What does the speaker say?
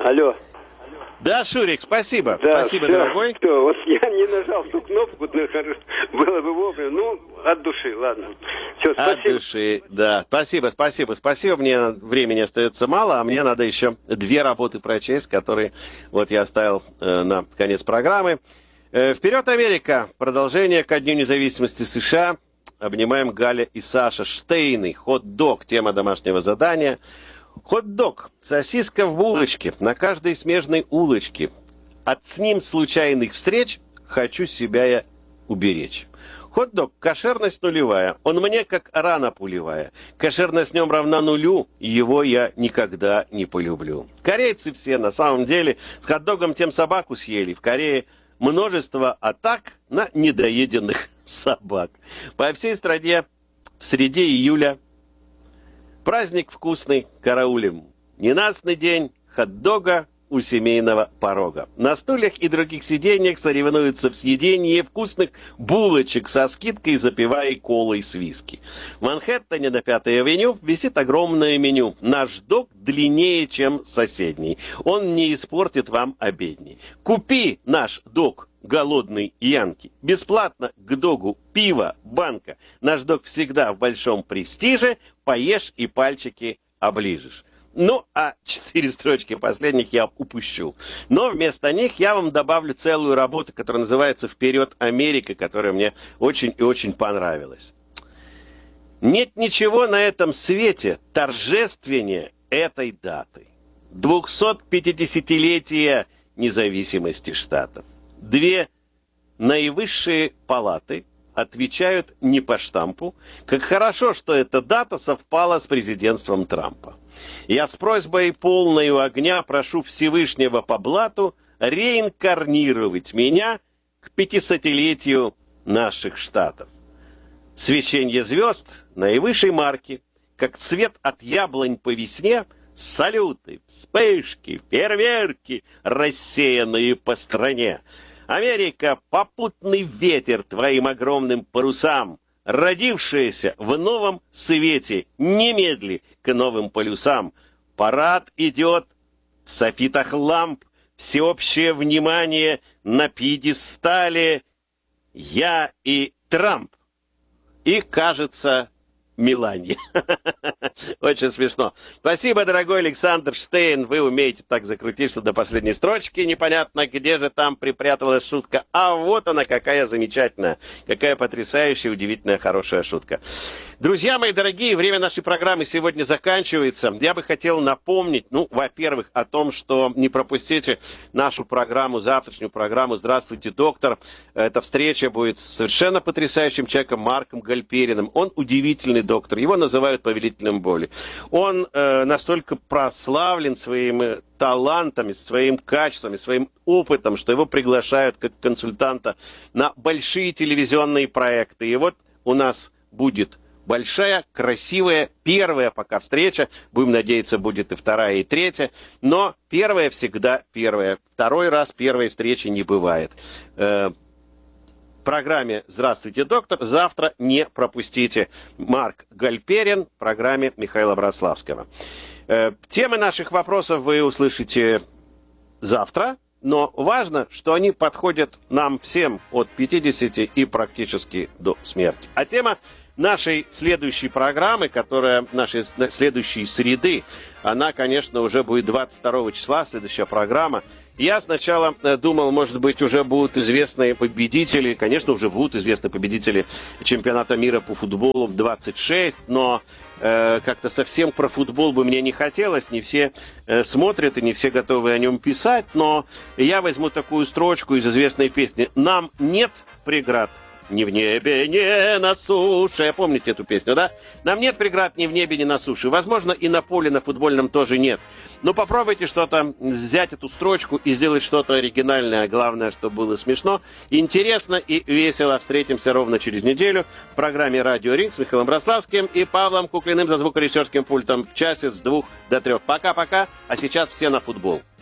Алло. Да, Шурик, спасибо. Да, спасибо, все, дорогой. Все, вот я не нажал ту кнопку, было бы вовремя. Ну, от души, ладно. Все, спасибо. От души, да. Спасибо. Мне времени остается мало, а мне надо еще 2 работы прочесть, которые вот я оставил на конец программы. Вперед, Америка! Продолжение ко Дню независимости США. Обнимаем Галя и Саша. Штейны. Хот-дог. Тема домашнего задания. Хот-дог. Сосиска в булочке. На каждой смежной улочке. От с ним случайных встреч хочу себя я уберечь. Хот-дог. Кошерность нулевая. Он мне как рана пулевая. Кошерность в нем равна нулю. Его я никогда не полюблю. Корейцы все на самом деле с хот-догом тем собаку съели. В Корее множество атак на недоеденных собак. По всей стране в среде июля праздник вкусный караулем. Ненастный день хот-дога у семейного порога. На стульях и других сиденьях соревнуются в съедении вкусных булочек со скидкой, запивая колой с виски. В Манхэттене на 5-й авеню висит огромное меню. Наш дог длиннее, чем соседний. Он не испортит вам обедней. Купи наш дог, голодный янки. Бесплатно к догу пиво, банка. Наш дог всегда в большом престиже. Поешь и пальчики оближешь. Ну, а 4 строчки последних я упущу. Но вместо них я вам добавлю целую работу, которая называется «Вперед, Америка», которая мне очень и очень понравилась. Нет ничего на этом свете торжественнее этой даты. 250-летие независимости штатов. 2 наивысшие палаты отвечают не по штампу, как хорошо, что эта дата совпала с президентством Трампа. Я с просьбой полною огня прошу Всевышнего по блату реинкарнировать меня к 500-летию наших штатов. Свечение звезд наивысшей марки, как цвет от яблонь по весне, салюты, вспышки, фейерверки, рассеянные по стране. Америка, попутный ветер твоим огромным парусам, родившаяся в новом свете, немедли к новым полюсам. Парад идет в софитах ламп, всеобщее внимание на пьедестале. Я и Трамп. И, кажется, Меланья. Очень смешно. Спасибо, дорогой Александр Штейн. Вы умеете так закрутить, что до последней строчки непонятно, где же там припряталась шутка. А вот она, какая замечательная, какая потрясающая, удивительная, хорошая шутка. Друзья мои дорогие, время нашей программы сегодня заканчивается. Я бы хотел напомнить, во-первых, о том, что не пропустите нашу программу, завтрашнюю программу «Здравствуйте, доктор». Эта встреча будет с совершенно потрясающим человеком Марком Гальпериным. Он удивительный доктор, его называют повелителем боли. Он настолько прославлен своими талантами, своим качеством, своим опытом, что его приглашают как консультанта на большие телевизионные проекты. И вот у нас будет большая, красивая, первая пока встреча. Будем надеяться, будет и вторая, и третья. Но первая всегда первая. Второй раз первой встречи не бывает. В программе «Здравствуйте, доктор» завтра не пропустите. Марк Гальперин в программе Михаила Браславского. Темы наших вопросов вы услышите завтра. Но важно, что они подходят нам всем от 50 и практически до смерти. А тема нашей следующей программы, нашей следующей среды, она, конечно, уже будет 22 числа, следующая программа. Я сначала думал, может быть, уже будут известны победители, конечно, уже будут известны победители чемпионата мира по футболу в 26, но как-то совсем про футбол бы мне не хотелось, не все смотрят и не все готовы о нем писать, но я возьму такую строчку из известной песни «Нам нет преград ни в небе, ни на суше». Помните эту песню, да? Нам нет преград ни в небе, ни на суше. Возможно, и на поле, на футбольном тоже нет. Но попробуйте что-то, взять эту строчку и сделать что-то оригинальное. Главное, чтобы было смешно, интересно и весело. Встретимся ровно через неделю в программе «Радио Ринг» с Михаилом Браславским и Павлом Куклиным за звукорежиссерским пультом в часе с 2 до 3. Пока-пока, а сейчас все на футбол.